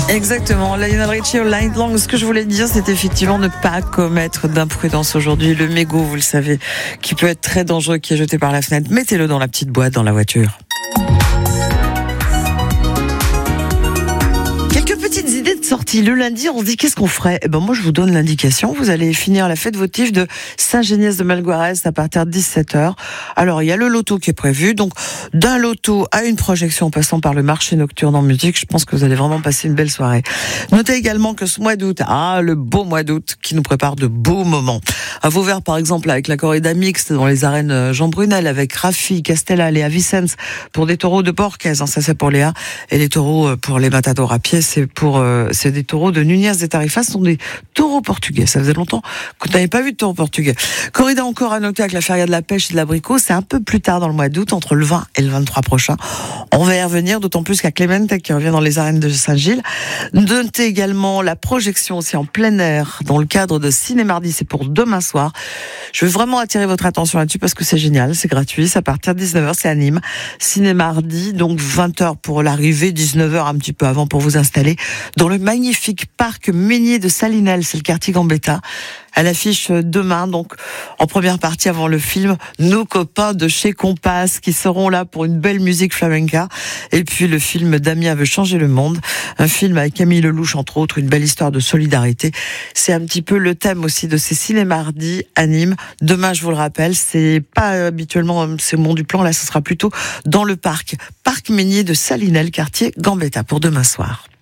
Exactement, Lionel Richie au Line Long. Ce que je voulais dire, c'est effectivement ne pas commettre d'imprudence aujourd'hui. Le mégot, vous le savez, qui peut être très dangereux, qui est jeté par la fenêtre. Mettez-le dans la petite boîte dans la voiture. Petites idées de sortie. Le lundi, on se dit qu'est-ce qu'on ferait? Moi, je vous donne l'indication. Vous allez finir la fête votive de Saint-Géniès de Malgoirès à partir de 17h. Alors, il y a le loto qui est prévu. Donc, d'un loto à une projection en passant par le marché nocturne en musique, je pense que vous allez vraiment passer une belle soirée. Notez également que ce mois d'août, le beau mois d'août qui nous prépare de beaux moments. À Vauvert, par exemple, avec la corrida mixte dans les arènes Jean Brunel, avec Rafi, Castella, Léa Vicens pour des taureaux de Porquez, ça c'est pour Léa, et les taureaux pour les matadors à pied, c'est des taureaux de Nunez de Tarifa, ce sont des taureaux portugais. Ça faisait longtemps qu'on n'avait pas vu de taureaux portugais. Corrida encore à noter avec la feria de la pêche et de l'abricot, c'est un peu plus tard dans le mois d'août, entre le 20 et le 23 prochain. On va y revenir, d'autant plus qu'à Clemente qui revient dans les arènes de Saint-Gilles. Notez également la projection aussi en plein air dans le cadre de Cinémardi, c'est pour demain soir. Je veux vraiment attirer votre attention là-dessus parce que c'est génial, c'est gratuit, c'est à partir de 19h, c'est à Nîmes. Cinémardi, donc 20h pour l'arrivée, 19h un petit peu avant pour vous installer dans le magnifique parc minier de Salinelles, c'est le quartier Gambetta. Elle affiche demain, donc en première partie avant le film, nos copains de chez Compass qui seront là pour une belle musique flamenca. Et puis le film Damien veut changer le monde, un film avec Camille Lelouch entre autres, une belle histoire de solidarité. C'est un petit peu le thème aussi de ces ciné-mardis à Nîmes. Demain, je vous le rappelle, c'est pas habituellement c'est au Mont du Plan, là ce sera plutôt dans le parc minier de Salinelles, quartier Gambetta pour demain soir.